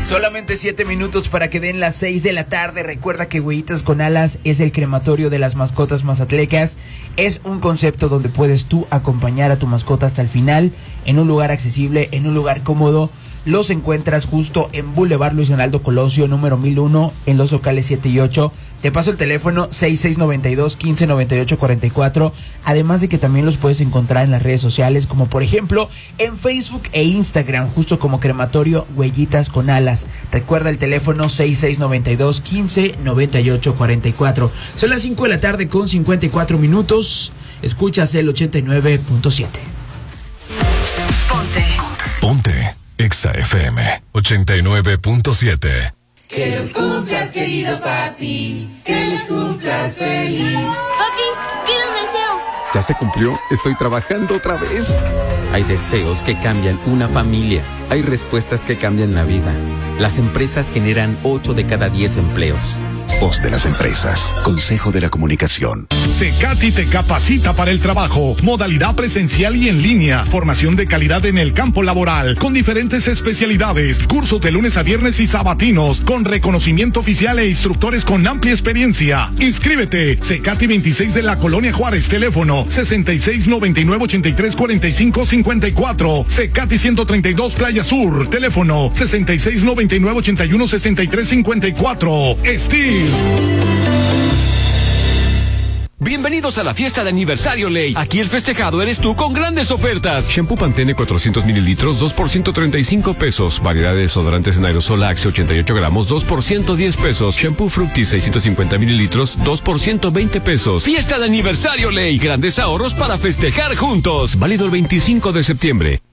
Solamente 7 minutos para que den las 6 de la tarde. Recuerda que Huellitas con Alas es el crematorio de las mascotas mazatlecas. Es un concepto donde puedes tú acompañar a tu mascota hasta el final, en un lugar accesible, en un lugar cómodo. Los encuentras justo en Boulevard Luis Donaldo Colosio, número 1001, en los locales 7 y 8. Te paso el teléfono 6692-1598-44. Además de que también los puedes encontrar en las redes sociales, como por ejemplo en Facebook e Instagram, justo como Crematorio Huellitas con Alas. Recuerda el teléfono 6692-1598-44. Son las 5 de la tarde con 54 minutos. Escuchas el 89.7. Ponte Exa FM 89.7. Que los cumplas, querido papi, que los cumplas feliz. Papi, pide un deseo. ¿Ya se cumplió? Estoy trabajando otra vez. Hay deseos que cambian una familia. Hay respuestas que cambian la vida. Las empresas generan 8 de cada 10 empleos. Voz de las empresas. Consejo de la Comunicación. Secati te capacita para el trabajo. Modalidad presencial y en línea. Formación de calidad en el campo laboral. Con diferentes especialidades. Cursos de lunes a viernes y sabatinos. Con reconocimiento oficial e instructores con amplia experiencia. Inscríbete. Secati 26 de la Colonia Juárez. Teléfono 6699-834554. Secati 132 Playa Sur. Teléfono 6699-816354. Steve. Bienvenidos a la fiesta de aniversario Ley. Aquí el festejado eres tú con grandes ofertas. Shampoo Pantene 400 mililitros, 2 por 135 pesos. Variedad de desodorantes en aerosol Axe 88 gramos, 2 por 110 pesos. Shampoo Fructis 650 mililitros, 2 por 120 pesos. Fiesta de aniversario Ley. Grandes ahorros para festejar juntos. Válido el 25 de septiembre.